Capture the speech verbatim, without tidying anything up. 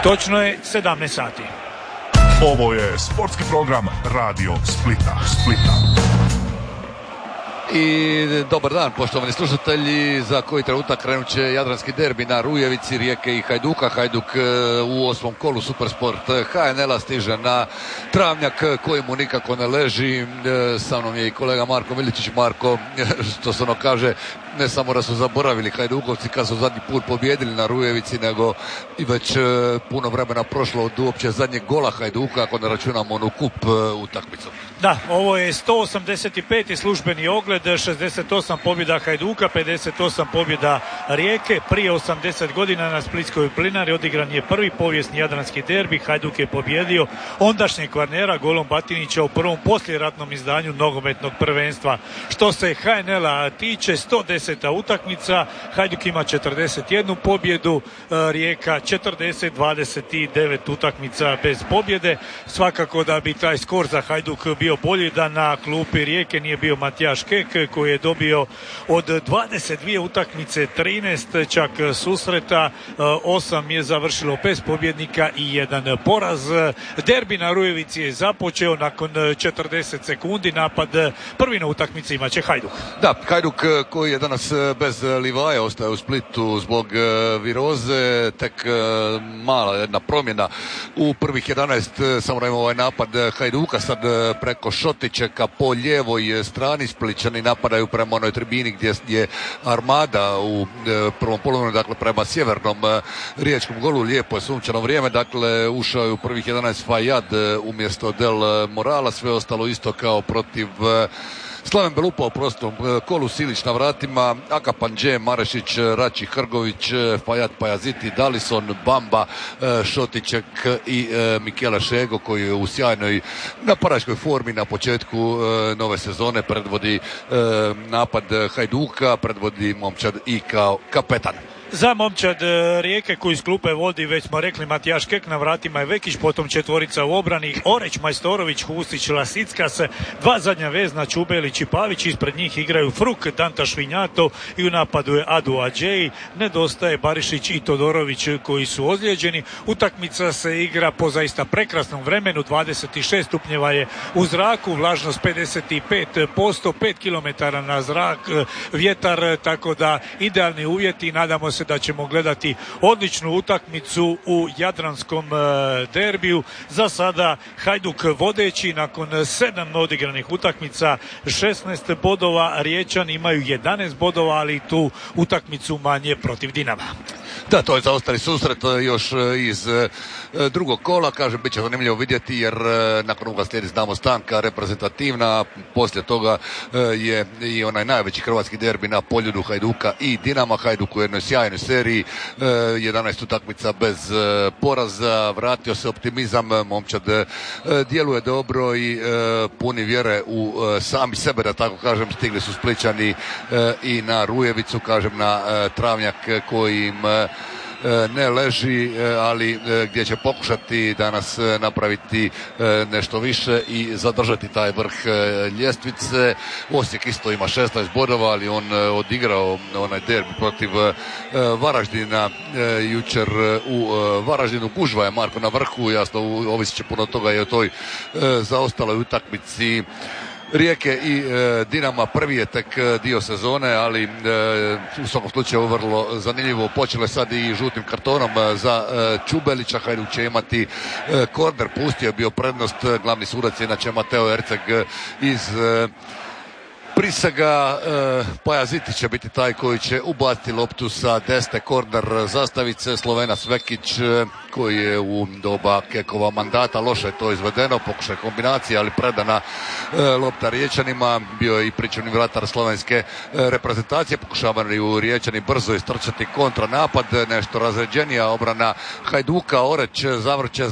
Točno je sedamnaest sati. Ovo je sportski program Radio Splita. Splita. I dobar dan, poštovani slušatelji, za koji trenutak krenut će jadranski derbi na Rujevici, Rijeke i Hajduka. Hajduk u osmom kolu Supersport H N L-a stiže na travnjak koji mu nikako ne leži. Sa mnom je i kolega Marko Miličić. Marko, što se ono kaže, ne samo da su zaboravili Hajdukovci kad su zadnji put pobjedili na Rujevici, nego i već puno vremena prošlo od uopće zadnjeg gola Hajduka, ako ne računamo onu kup utakmicu. Da, ovo je sto osamdeset peti službeni ogled, šezdeset osam pobjeda Hajduka, pedeset osam pobjeda Rijeke. Prije osamdeset godina na Splitskoj plinari odigran je prvi povijesni jadranski derbi. Hajduk je pobjedio ondašnjeg Kvarnera golom Batinića u prvom poslijeratnom izdanju nogometnog prvenstva. Što se H N L-a tiče, sto deseta utakmica, Hajduk ima četrdeset jednu pobjedu, Rijeka četrdeset, dvadeset devet utakmica bez pobjede. Svakako da bi taj skor za Hajduk bio bolji da na klupi Rijeke nije bio Matijaš Kek, koji je dobio od dvadeset dvije utakmice trinaest čak susreta, osam je završilo bez pobjednika i jedan poraz. Derbi na Rujevici je započeo nakon četrdeset sekundi, napad prvi na utakmici imaće Hajduk. Da, Hajduk koji je danas bez Livaja, ostaje u Splitu zbog viroze, tek mala jedna promjena u prvih jedanaest, samo da imamo ovaj napad Hajduka sad preko Šotićeka po lijevoj strani. Splićani napadaju prema onoj tribini gdje je Armada u prvom poluvremenu, dakle prema sjevernom riječkom golu. Lijepo je sunčano vrijeme, dakle ušao je u prvih jedanaest Fajad umjesto Del Morala, sve ostalo isto kao protiv Slaven Belupa u prostom kolu. Silić na vratima, Akapanđe, Marešić, Rači, Hrgović, Fajat, Pajaziti, Dalison, Bamba, Šotićek i Mikela Šego, koji je u sjajnoj napadačkoj formi na početku nove sezone. Predvodi napad Hajduka, predvodi momčad i kao kapetan. Za momčad Rijeke koju iz klupe vodi, već smo rekli, Matijaš Kek, na vratima je Vekić, potom četvorica u obrani Oreć, Majstorović, Hustić, Lasickas, dva zadnja vezna Čubelić i Pavić, ispred njih igraju Fruk, Danta Švinjato i u napadu je Adu Adžeji, nedostaje Barišić i Todorović koji su ozlijeđeni. Utakmica se igra po zaista prekrasnom vremenu, dvadeset šest stupnjeva je u zraku, vlažnost pedeset pet posto, pet kilometara na zrak, vjetar, tako da idealni uvjeti. Nadamo se da ćemo gledati odličnu utakmicu u jadranskom derbiju. Za sada Hajduk vodeći nakon sedam odigranih utakmica, šesnaest bodova, Riječani imaju jedanaest bodova, ali tu utakmicu manje protiv Dinama. Da, to je zaostali susret još iz drugog kola. Kažem, bit će zanimljivo vidjeti jer nakon ovoga slijedi, znamo, stanka reprezentativna. Poslije toga je i onaj najveći hrvatski derbi na Poljudu Hajduka i Dinama. Hajduk u jednoj sjajnoj seriji, jedanaest utakmica bez poraza, vratio se optimizam, momčad djeluje dobro i puni vjere u sami sebe, da tako kažem. Stigli su Splićani i na Rujevicu, kažem, na travnjak koji im ne leži, ali gdje će pokušati danas napraviti nešto više i zadržati taj vrh ljestvice. Osijek isto ima šesnaest bodova, ali on odigrao onaj derbi protiv Varaždina jučer u Varaždinu. Gužva je, Marko, na vrhu, jasno ovisit će puno toga i o toj zaostaloj utakmici Rijeke i e, Dinama. Prvi je tek dio sezone, ali e, u svakom slučaju vrlo zanimljivo. Počelo je sad i žutim kartonom za e, Čubelića. Hajduk će imati e, korner, pustio je bio prednost. Glavni sudac je inače Mateo Erceg iz e, Prisega. e, Pajaziti će biti taj koji će ubaciti loptu sa desne, korner zastavice. Slovenac Vekić, e, koji je u doba Kekova mandata loše to izvedeno, pokušaj kombinacije, ali predana e, lopta Riječanima. Bio je i pričuvni vratar slovenske e, reprezentacije. Pokušavaju Riječani brzo istrčati kontranapad, nešto razređenija obrana Hajduka. Oreć zavrće